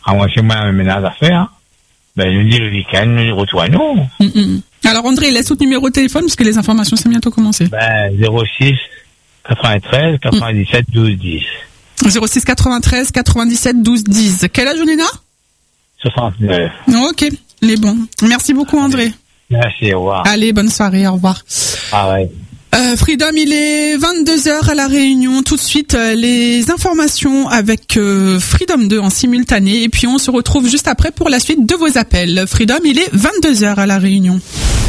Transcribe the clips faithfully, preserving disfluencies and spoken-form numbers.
Ah, moi, c'est moi, un ménage à faire. Ben, je me dis le week-end, nous retour à nous. Mm-mm. Alors, André, laisse votre numéro de téléphone, parce que les informations, c'est bientôt commencé. Ben, zéro six quatre-vingt-treize quatre-vingt-dix-sept douze dix. zéro six quatre-vingt-treize quatre-vingt-dix-sept douze dix. Quel âge on est là? soixante-neuf. Ok, les bons. Merci beaucoup, André. Merci, au revoir. Allez, bonne soirée, au revoir. Ah ouais. Euh, Freedom, il est vingt-deux heures à La Réunion. Tout de suite, euh, les informations avec euh, Freedom deux en simultané. Et puis, on se retrouve juste après pour la suite de vos appels. Freedom, il est vingt-deux heures à La Réunion.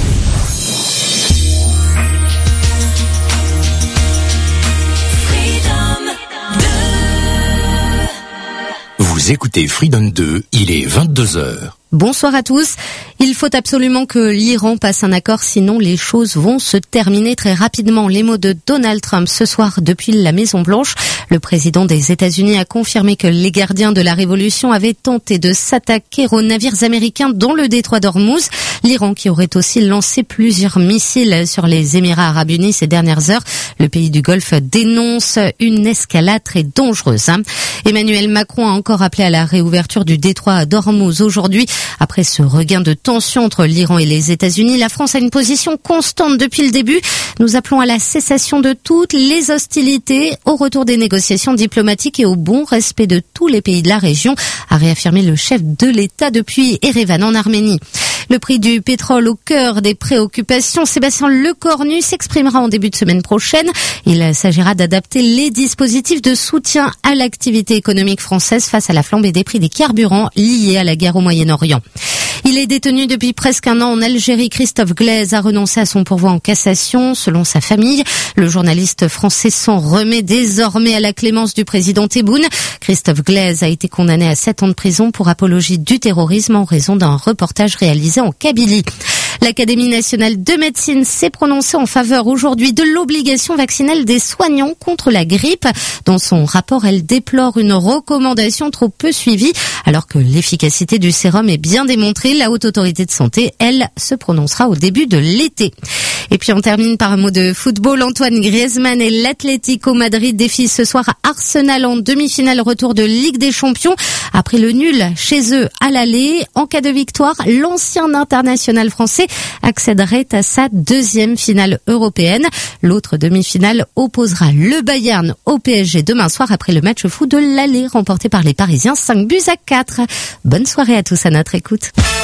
Vous écoutez Freedom deux, il est vingt-deux heures. Bonsoir à tous. Il faut absolument que l'Iran passe un accord, sinon les choses vont se terminer très rapidement. Les mots de Donald Trump ce soir depuis la Maison-Blanche. Le président des États-Unis a confirmé que les gardiens de la révolution avaient tenté de s'attaquer aux navires américains dans le détroit d'Ormuz. L'Iran qui aurait aussi lancé plusieurs missiles sur les Émirats arabes unis ces dernières heures. Le pays du Golfe dénonce une escalade très dangereuse. Emmanuel Macron a encore appelé à la réouverture du détroit d'Ormuz aujourd'hui. Après ce regain de tension entre l'Iran et les États-Unis, la France a une position constante depuis le début. Nous appelons à la cessation de toutes les hostilités, au retour des négociations diplomatiques et au bon respect de tous les pays de la région, a réaffirmé le chef de l'État depuis Erevan en Arménie. Le prix du pétrole au cœur des préoccupations. Sébastien Lecornu s'exprimera en début de semaine prochaine. Il s'agira d'adapter les dispositifs de soutien à l'activité économique française face à la flambée des prix des carburants liés à la guerre au Moyen-Orient. Il est détenu depuis presque un an en Algérie. Christophe Glaise a renoncé à son pourvoi en cassation, selon sa famille. Le journaliste français s'en remet désormais à la clémence du président Tebboune. Christophe Glaise a été condamné à sept ans de prison pour apologie du terrorisme en raison d'un reportage réalisé en Kabylie. L'Académie nationale de médecine s'est prononcée en faveur aujourd'hui de l'obligation vaccinale des soignants contre la grippe. Dans son rapport, elle déplore une recommandation trop peu suivie, alors que l'efficacité du sérum est bien démontrée. La Haute Autorité de Santé, elle, se prononcera au début de l'été. Et puis on termine par un mot de football. Antoine Griezmann et l'Atlético Madrid défient ce soir à Arsenal en demi-finale retour de Ligue des Champions. Après le nul chez eux à l'aller, en cas de victoire, l'ancien international français accéderait à sa deuxième finale européenne. L'autre demi-finale opposera le Bayern au P S G demain soir après le match fou de l'aller remporté par les Parisiens cinq buts à quatre. Bonne soirée à tous à notre écoute.